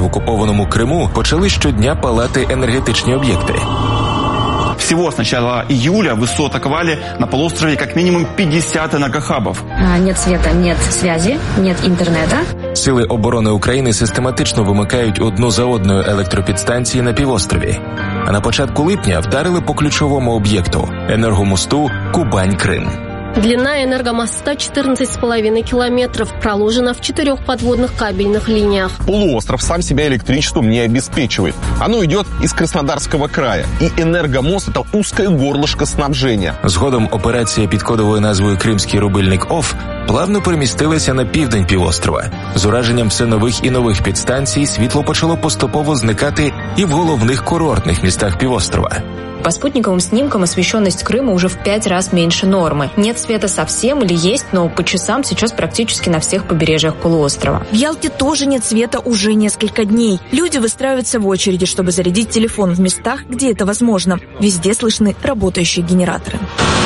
в окупованому Криму почали щодня палати енергетичні об'єкти. Всего с начала июля ВСУ атаковали на полуострове как минимум 50 энергохабов. Нет света, нет связи, нет интернета. Сили оборони України систематично вимикають одну за одною електропідстанції на півострові. А на початку липня вдарили по ключовому об'єкту – енергомосту Кубань-Крым. Длина энергомоста 14,5 километров, проложена в 4 подводных кабельных линиях. Полуостров сам себя электричеством не обеспечивает. Оно идет из Краснодарского края. И энергомост – это узкое горлышко снабжения. Згодом операція під кодовою назвою «Кримський рубильник ОФ» плавно перемістилася на південь півострова. З ураженням все нових і нових підстанцій світло почало поступово зникати і в головних курортних містах півострова. По спутниковым снимкам освещенность Крыма уже в 5 раз меньше нормы. Нет света совсем или есть, но по часам сейчас практически на всех побережьях полуострова. В Ялте тоже нет света уже несколько дней. Люди выстраиваются в очереди, чтобы зарядить телефон в местах, где это возможно. Везде слышны работающие генераторы.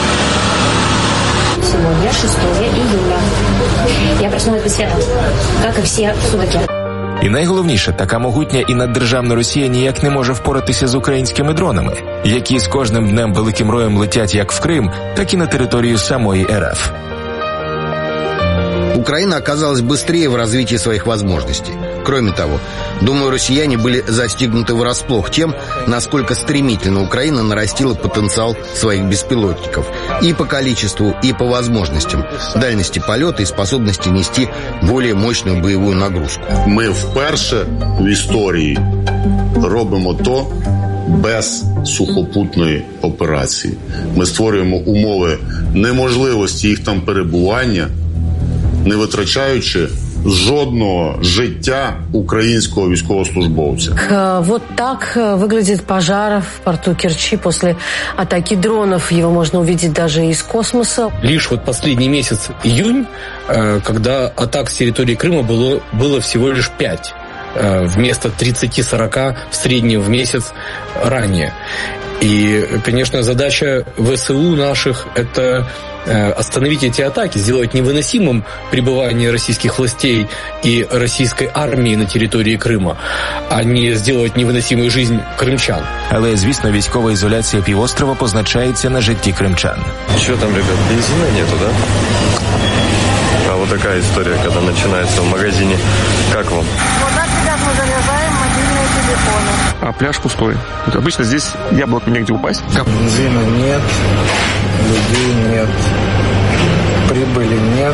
Сегодня 6 июля. Я проснулась без света, как и все судаки. І найголовніше, така могутня і наддержавна Росія ніяк не може впоратися з українськими дронами, які з кожним днем великим роєм летять як в Крим, так і на територію самої РФ. Украина оказалась быстрее в развитии своих возможностей. Кроме того, думаю, россияне были застигнуты врасплох тем, насколько стремительно Украина нарастила потенциал своих беспилотников и по количеству, и по возможностям, дальности полета и способности нести более мощную боевую нагрузку. Ми вперше в історії робимо то без сухопутної операції. Ми створюємо умови неможливості їх там перебування, не витрачаючи жодного життя украинского військовослужбовца. Вот так выглядит пожар в порту Керчи после атаки дронов. Его можно увидеть даже из космоса. Лишь вот последний месяц, июнь, когда атак с территории Крыма было всего лишь 5. Вместо 30-40 в среднем в месяц ранее. И, конечно, задача ВСУ наших – это остановить эти атаки, сделать невыносимым пребывание российских властей и российской армии на территории Крыма, а не сделать невыносимую жизнь крымчан. Але, звісно, військова ізоляція півострова позначається на житті кримчан. Что там, ребят, бензина нету, да? А вот такая история, когда начинается в магазине. Как вам? Вот так, ребят, мы заряжаем мобильные телефоны. А пляж пустой. Обычно здесь яблок негде упасть. Бензина нет, людей нет, прибыли нет,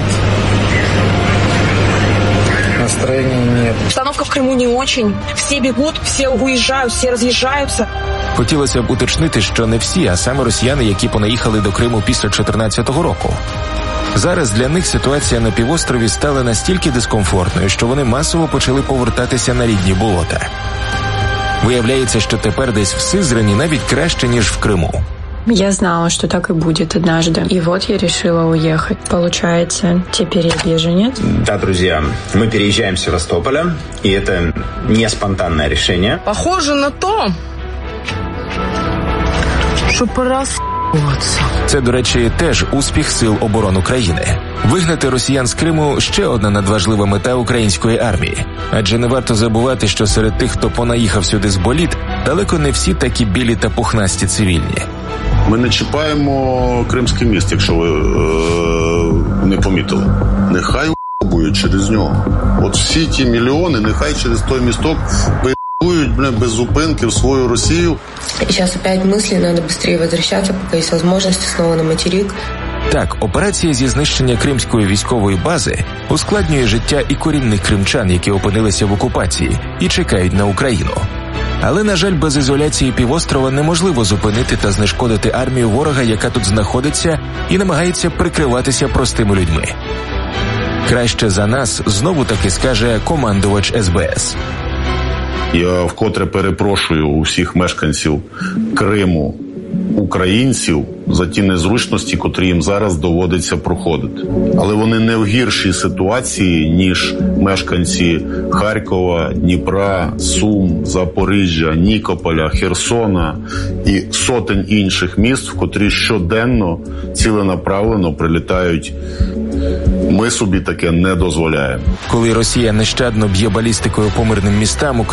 настроения нет. Обстановка в Крыму не очень. Все бегут, все уезжают, все разъезжаются. Хотілося б уточнити, що не всі, а саме росіяни, які понаїхали до Криму після 2014 року. Зараз для них ситуація на півострові стала настільки дискомфортною, що вони масово почали повертатися на рідні болота. Виявляється, що тепер десь в Сызрани навіть краще, ніж в Криму. Я знала, что так и будет однажды. И вот я решила уехать. Получается, теперь я беженец. Да, друзья, мы переезжаем с Севастополя, и это не спонтанное решение. Похоже на то, що пора Це, до речі, теж успіх Сил оборони України. Вигнати росіян з Криму – ще одна надважлива мета української армії. Адже не варто забувати, що серед тих, хто понаїхав сюди з боліт, далеко не всі такі білі та пухнасті цивільні. Ми не чіпаємо Кримський міст, якщо ви не помітили. Нехай бують через нього. От всі ті мільйони, нехай через той місток без зупинки в свою Росію. Сейчас опять мысли, надо быстрее возвращаться, пока есть возможность снова на материк. Так, операція зі знищення кримської військової бази ускладнює життя і корінних кримчан, які опинилися в окупації і чекають на Україну. Але, на жаль, без ізоляції півострова неможливо зупинити та знешкодити армію ворога, яка тут знаходиться і намагається прикриватися простими людьми. Краще за нас, знову-таки скаже командувач СБС. Я вкотре перепрошую у всіх мешканців Криму, українців, за ті незручності, котрі їм зараз доводиться проходити. Але вони не в гіршій ситуації, ніж мешканці Харкова, Дніпра, Сум, Запоріжжя, Нікополя, Херсона і сотень інших міст, в котрі щоденно ціленаправлено прилітають. Ми собі таке не дозволяємо. Коли Росія нещадно б'є балістикою по мирним містам,